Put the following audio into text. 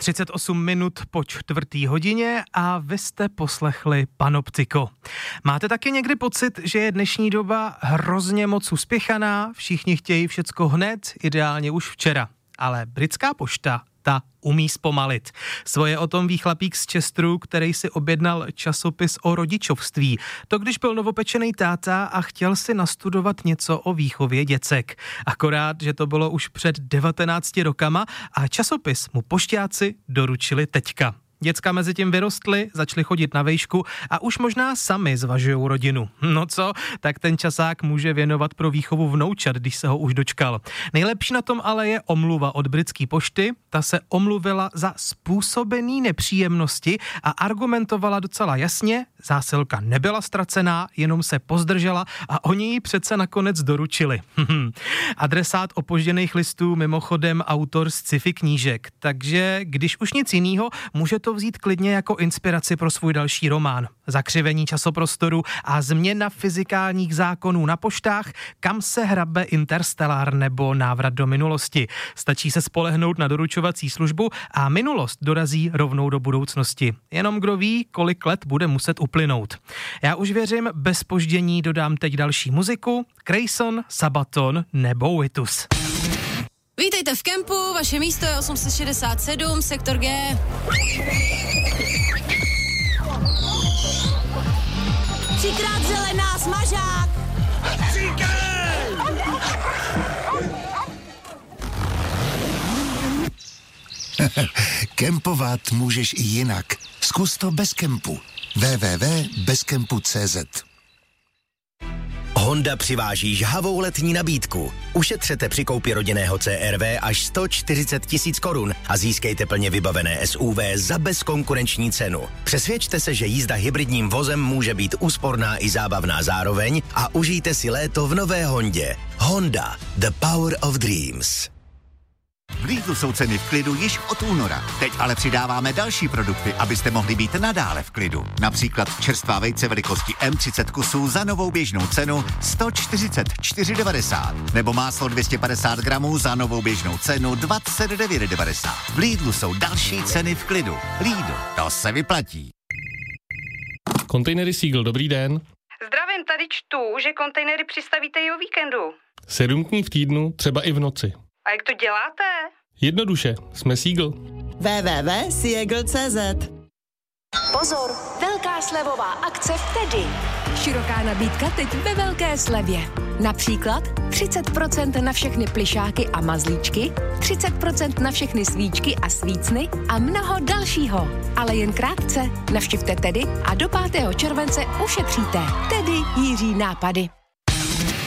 38 minut po 4:00 a vy jste poslechli Panoptiko. Máte taky někdy pocit, že je dnešní doba hrozně moc uspěchaná, všichni chtějí všecko hned, ideálně už včera, ale britská pošta ta umí zpomalit. Svoje o tom ví chlapík z Chesteru, který si objednal časopis o rodičovství. To když byl novopečený táta a chtěl si nastudovat něco o výchově děcek. Akorát, že to bylo už před 19 rokama a časopis mu pošťáci doručili teďka. Děcka mezi tím vyrostly, začaly chodit na vejšku a už možná sami zvažujou rodinu. No co, tak ten časák může věnovat pro výchovu vnoučat, když se ho už dočkal. Nejlepší na tom ale je omluva od britské pošty. Ta se omluvila za způsobený nepříjemnosti a argumentovala docela jasně. Zásilka nebyla ztracená, jenom se pozdržela a oni ji přece nakonec doručili. Adresát opožděných listů mimochodem autor z sci-fi knížek, takže když už nic jinýho, může to vzít klidně jako inspiraci pro svůj další román. Zakřivení časoprostoru a změna fyzikálních zákonů na poštách, kam se hrabe Interstellar nebo Návrat do minulosti. Stačí se spolehnout na doručovací službu a minulost dorazí rovnou do budoucnosti. Jenom kdo ví, kolik let bude muset uplynout. Já už věřím, bez zpoždění dodám teď další muziku. Grayson, Sabaton nebo Witus. Vítejte v kempu, vaše místo je 867, sektor G. Třikrát zelená, smažák! Kempovat můžeš i jinak. Zkus to bez kempu. www.bezkempu.cz. Honda přiváží žhavou letní nabídku. Ušetřete při koupi rodinného CR-V až 140 000 korun a získejte plně vybavené SUV za bezkonkurenční cenu. Přesvědčte se, že jízda hybridním vozem může být úsporná i zábavná zároveň a užijte si léto v nové Hondě. Honda, the power of dreams. V Lidlu jsou ceny v klidu již od února. Teď ale přidáváme další produkty, abyste mohli být nadále v klidu. Například čerstvá vejce velikosti M30 kusů za novou běžnou cenu 144,90. Nebo máslo 250 gramů za novou běžnou cenu 29,90. V Lidlu jsou další ceny v klidu. Lidl, to se vyplatí. Kontejnery Seagull, dobrý den. Zdravím, tady čtu, že kontejnery přistavíte i o víkendu. 7 dní v týdnu, třeba i v noci. A jak to děláte? Jednoduše, jsme Seagull. www.seagull.cz. Pozor, velká slevová akce v Tedy. Široká nabídka teď ve velké slevě. Například 30% na všechny plyšáky a mazlíčky, 30% na všechny svíčky a svícny a mnoho dalšího. Ale jen krátce. Navštivte Tedy a do 5. července ušetříte. Tedy Jiří nápady.